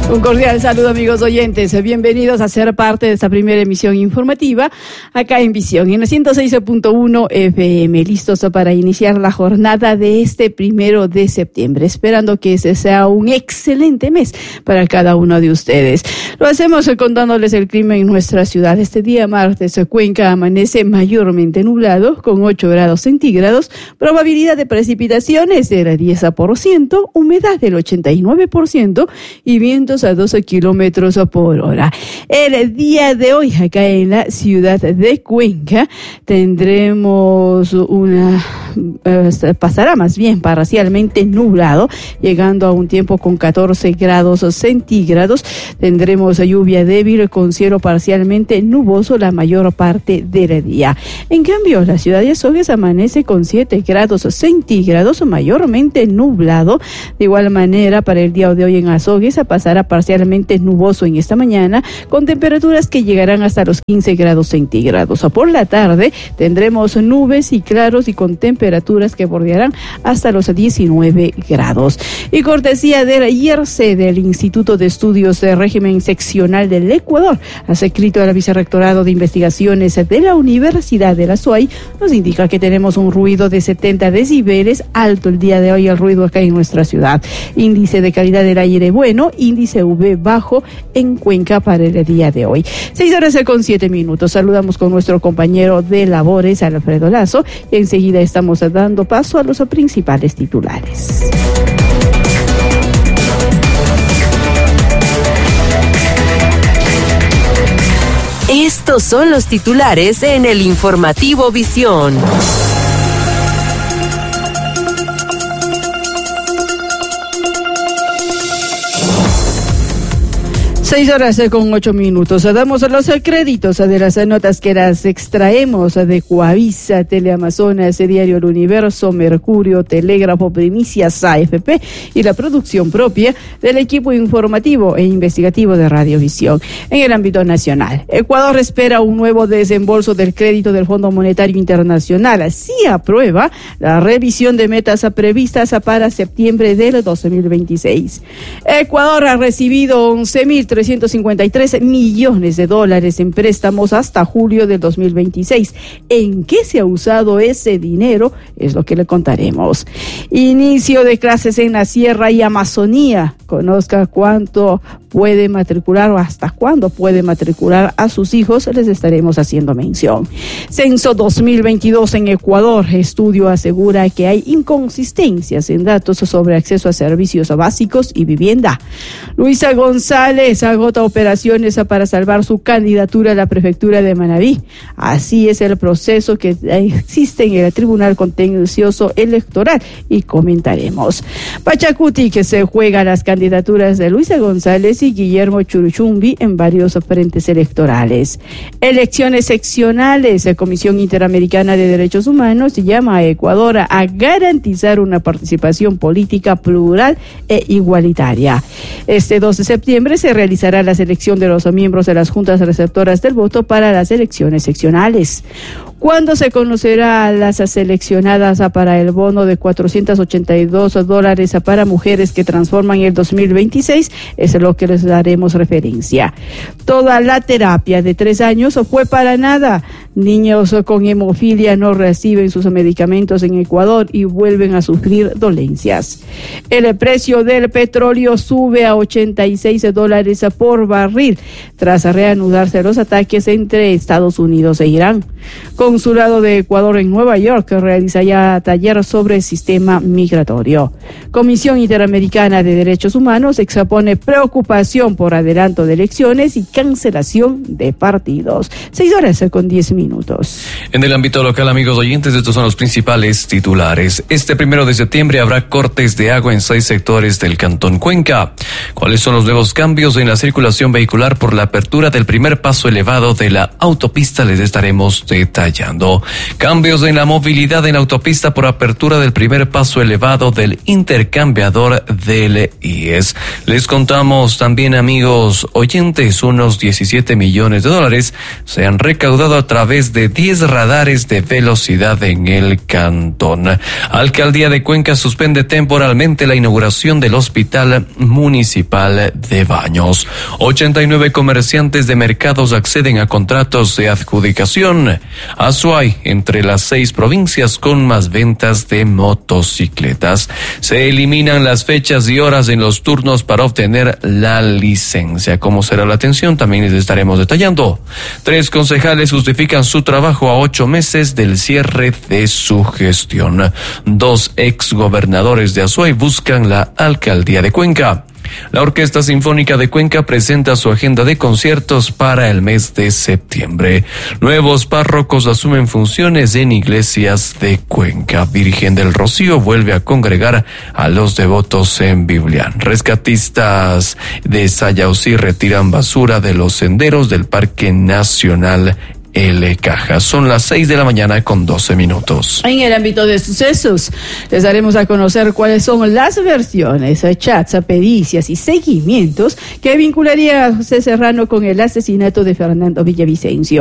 Un cordial saludo, amigos oyentes. Bienvenidos a ser parte de esta primera emisión informativa acá en Visión, en el 106.1 FM, listos para iniciar la jornada de este 1 de septiembre, esperando que ese sea un excelente mes para cada uno de ustedes. Lo hacemos contándoles el clima en nuestra ciudad. Este día martes, Cuenca amanece mayormente nublado, con 8 grados centígrados, probabilidad de precipitaciones del 10%, humedad del 89% y vientos a 12 kilómetros por hora. El día de hoy, acá en la ciudad de Cuenca, tendremos pasará más bien parcialmente nublado, llegando a un tiempo con 14 grados centígrados. Tendremos lluvia débil con cielo parcialmente nuboso la mayor parte del día. En cambio, la ciudad de Azogues amanece con 7 grados centígrados, mayormente nublado. De igual manera, para el día de hoy en Azogues pasará parcialmente nuboso en esta mañana, con temperaturas que llegarán hasta los 15 grados centígrados. Por la tarde tendremos nubes y claros y con temperaturas que bordearán hasta los 19 grados. Y cortesía del IERCE, del Instituto de Estudios de Régimen Seccional del Ecuador, hace escrito al Vicerrectorado de Investigaciones de la Universidad de la SUAY, nos indica que tenemos un ruido de 70 decibeles, alto el día de hoy el ruido acá en nuestra ciudad. Índice de calidad del aire bueno, índice UV bajo en Cuenca para el día de hoy. 6:07. Saludamos con nuestro compañero de labores, Alfredo Lazo, y enseguida estamos dando paso a los principales titulares. Estos son los titulares en el informativo Visión. 6:08. Damos los créditos de las notas que las extraemos de Coavisa, Teleamazonas, Diario El Universo, Mercurio, Telégrafo, Primicias, AFP y la producción propia del equipo informativo e investigativo de Radiovisión. En el ámbito nacional, Ecuador espera un nuevo desembolso del crédito del Fondo Monetario Internacional. Sí aprueba la revisión de metas previstas para septiembre del 2026. Ecuador ha recibido 11.353 millones de dólares en préstamos hasta julio del 2026. ¿En qué se ha usado ese dinero? Es lo que le contaremos. Inicio de clases en la Sierra y Amazonía. Conozca cuánto puede matricular o hasta cuándo puede matricular a sus hijos, les estaremos haciendo mención. Censo 2022 en Ecuador. Estudio asegura que hay inconsistencias en datos sobre acceso a servicios básicos y vivienda. Luisa González agota operaciones para salvar su candidatura a la prefectura de Manabí. Así es el proceso que existe en el Tribunal Contencioso Electoral y comentaremos. Pachacuti, que se juega las candidaturas de Luisa González y Guillermo Churuchumbi en varios frentes electorales. Elecciones seccionales. La Comisión Interamericana de Derechos Humanos llama a Ecuador a garantizar una participación política plural e igualitaria. Este 2 de septiembre se realizará la selección de los miembros de las juntas receptoras del voto para las elecciones seccionales. ¿Cuándo se conocerá a las seleccionadas para el bono de $482 para mujeres que transforman el 2026? Es lo que les daremos referencia. Toda la terapia de 3 años fue para nada. Niños con hemofilia no reciben sus medicamentos en Ecuador y vuelven a sufrir dolencias. El precio del petróleo sube a $86 por barril tras reanudarse los ataques entre Estados Unidos e Irán. Consulado de Ecuador en Nueva York realiza ya taller sobre el sistema migratorio. Comisión Interamericana de Derechos Humanos expone preocupación por adelanto de elecciones y cancelación de partidos. 6:10. En el ámbito local, amigos oyentes, estos son los principales titulares. Este 1 de septiembre habrá cortes de agua en 6 sectores del Cantón Cuenca. ¿Cuáles son los nuevos cambios en la circulación vehicular por la apertura del primer paso elevado de la autopista? Les estaremos detallando. Cambios en la movilidad en autopista por apertura del primer paso elevado del intercambiador del IES. Les contamos también, amigos oyentes, unos $17 millones se han recaudado a través de 10 radares de velocidad en el cantón. Alcaldía de Cuenca suspende temporalmente la inauguración del hospital municipal. Municipal de Baños. 89 comerciantes de mercados acceden a contratos de adjudicación. Azuay, entre las 6 provincias con más ventas de motocicletas. Se eliminan las fechas y horas en los turnos para obtener la licencia. ¿Cómo será la atención? También les estaremos detallando. 3 concejales justifican su trabajo a 8 meses del cierre de su gestión. 2 exgobernadores de Azuay buscan la alcaldía de Cuenca. La Orquesta Sinfónica de Cuenca presenta su agenda de conciertos para el mes de septiembre. Nuevos párrocos asumen funciones en iglesias de Cuenca. Virgen del Rocío vuelve a congregar a los devotos en Biblián. Rescatistas de Sayausí retiran basura de los senderos del Parque Nacional El Caja. Son las 6 de la mañana con 12 minutos. En el ámbito de sucesos, les daremos a conocer cuáles son las versiones, chats, pericias y seguimientos que vincularía a José Serrano con el asesinato de Fernando Villavicencio.